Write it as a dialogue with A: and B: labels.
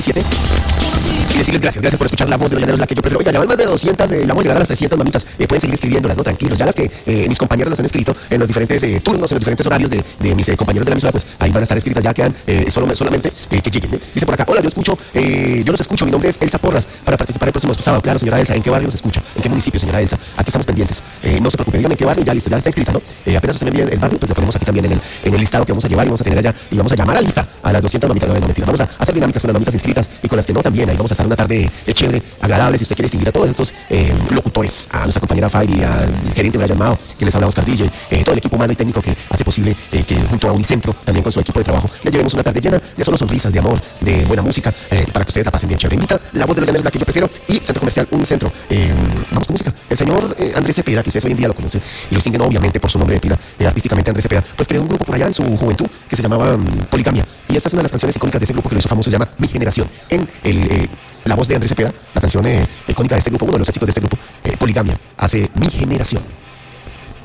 A: 7. Y decirles gracias por escuchar la voz de los llaneros, la que yo prefiero. Oiga, ya van más de 200, vamos a llegar a las 300 mamitas. Pueden seguir escribiéndolas, ¿no? Tranquilos. Ya las que mis compañeros las han escrito en los diferentes turnos, en los diferentes horarios de mis compañeros de la emisora, pues ahí van a estar escritas. Ya quedan solamente que lleguen. Dice por acá, hola, yo los escucho. Mi nombre es Elsa Porras para participar el próximo sábado. Claro, señora Elsa, ¿en qué barrio los escucha? ¿En qué municipio, señora Elsa? Aquí estamos pendientes. No se preocupe, dígame en qué barrio. Ya listo, ya está escrita, ¿no? Apenas usted me envíe el barrio, pues lo ponemos aquí también en el listado que vamos a llevar y vamos a tener allá. Y vamos a llamar a lista a las 200 mamitas. No, mentira. Vamos a hacer dinámicas con las mamitas inscritas y con las que no también. Ahí vamos a estar una tarde chévere, agradable. Si usted quiere distinguir a todos estos locutores, a nuestra compañera Fairy, al gerente Brian Mao, que les habla Oscar DJ, todo el equipo humano y técnico que hace posible que junto a Unicentro, también con su equipo de trabajo, le llevemos una tarde llena de solo sonrisas, de amor, de buena música, para que ustedes la pasen bien chévere. Invita la voz de los llaneros, la que yo prefiero, y Centro Comercial Unicentro. Vamos con música. El señor Andrés Cepeda, que ustedes hoy en día lo conocen y lo distinguen obviamente por su nombre de pila, artísticamente Andrés Cepeda, pues creó un grupo por allá en su juventud que se llamaba Poligamia. Y esta es una de las canciones icónicas de ese grupo que lo hizo famoso, se llama Mi Generación. En la voz de Andrés Cepeda, la canción icónica de este grupo, uno de los éxitos de este grupo, Poligamia, hace Mi Generación.